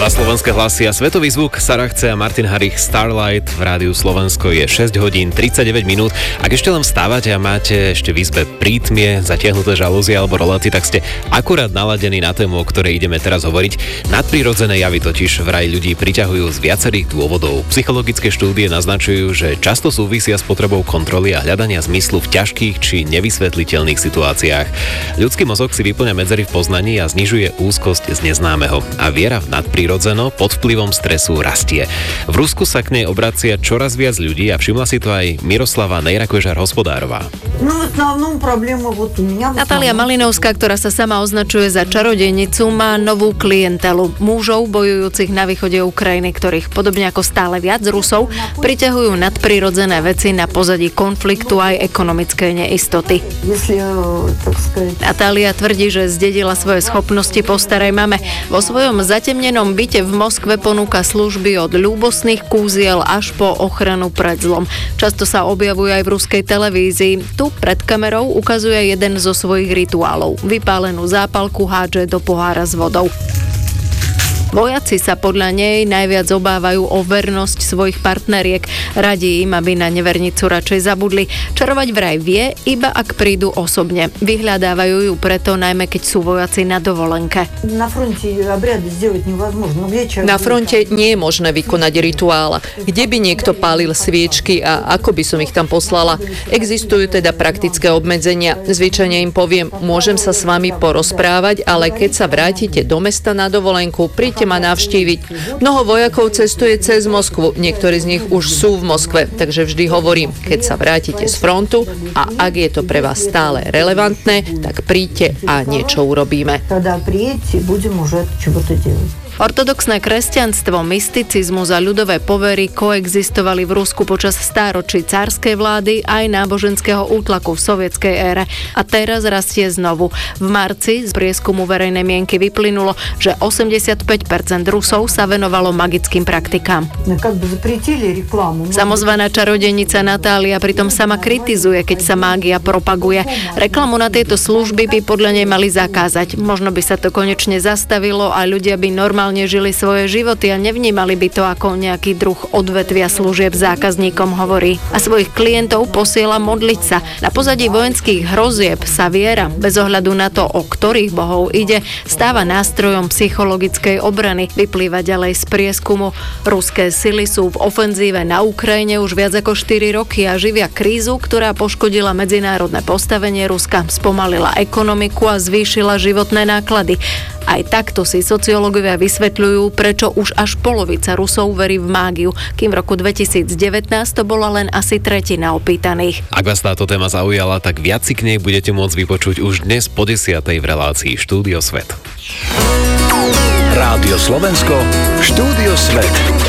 Dva slovenské hlasy a svetový zvuk. Sara Chce a Martin Harich, Starlight v Rádiu Slovensko. Je 6 hodín 39 minút. Ak ešte len vstávate a máte ešte v izbe prítmie, zatiahnuté žalúzie alebo rolety, tak ste akurát naladení na tému, o ktorej ideme teraz hovoriť. Nadprirodzené javy totiž vraj ľudí priťahujú z viacerých dôvodov. Psychologické štúdie naznačujú, že často súvisia s potrebou kontroly a hľadania zmyslu v ťažkých či nevysvetliteľných situáciách. Ľudský mozog si vyplňa medzery v poznaní a znižuje úzkosť z neznámeho. A viera v nadprirodzeno pod vplyvom stresu rastie. V Rusku sa k nej obracia čoraz viac ľudí a všimla si to aj Miroslava Nejrakožar-Hospodárová. Natália Malinovská, ktorá sa sama označuje za čarodejnicu, má novú klientelu. Mužov bojujúcich na východe Ukrajiny, ktorých podobne ako stále viac Rusov priťahujú nadprirodzené veci na pozadí konfliktu aj ekonomickej neistoty. Natália tvrdí, že zdedila svoje schopnosti po starej mame. Vo svojom zatemnenom byte v Moskve ponúka služby od ľúbosných kúziel až po ochranu pred zlom. Často sa objavuje aj v ruskej televízii. Tu pred kamerou ukazuje jeden zo svojich rituálov. Vypálenú zápalku hádže do pohára s vodou. Vojaci sa podľa nej najviac obávajú o vernosť svojich partneriek. Radí im, aby na nevernicu radšej zabudli. Čarovať vraj vie, iba ak prídu osobne. Vyhľadávajú ju preto, najmä keď sú vojaci na dovolenke. Na fronte nie je možné vykonať rituál. Kde by niekto pálil sviečky a ako by som ich tam poslala? Existujú teda praktické obmedzenia. Zvyčajne im poviem, môžem sa s vami porozprávať, ale keď sa vrátite do mesta na dovolenku, príďte ma navštíviť. Mnoho vojakov cestuje cez Moskvu, niektorí z nich už sú v Moskve, takže vždy hovorím, keď sa vrátite z frontu a ak je to pre vás stále relevantné, tak príďte a niečo urobíme. Ortodoxné kresťanstvo, mysticizmus a ľudové povery koexistovali v Rusku počas stáročí cárskej vlády aj náboženského útlaku v sovietskej ére. A teraz rastie znovu. V marci z prieskumu verejnej mienky vyplynulo, že 85% Rusov sa venovalo magickým praktikám. Samozvaná čarodejnica Natália pritom sama kritizuje, keď sa mágia propaguje. Reklamu na tieto služby by podľa nej mali zakázať. Možno by sa to konečne zastavilo a ľudia by normálne žili svoje životy a nevnímali by to ako nejaký druh odvetvia služieb zákazníkom, hovorí. A svojich klientov posiela modliť sa. Na pozadí vojenských hrozieb sa viera, bez ohľadu na to, o ktorých bohov ide, stáva nástrojom psychologickej obrany. Vyplýva ďalej z prieskumu. Ruské sily sú v ofenzíve na Ukrajine už viac ako 4 roky a živia krízu, ktorá poškodila medzinárodné postavenie Ruska, spomalila ekonomiku a zvýšila životné náklady. Aj takto si sociológovia vysvetľujú, prečo už až polovica Rusov verí v mágiu, kým v roku 2019 to bola len asi tretina opýtaných. Ak vás táto téma zaujala, tak viac si k nej budete môcť vypočuť už dnes po 10:00 v relácii Štúdio Svet. Rádio Slovensko, Štúdio Svet.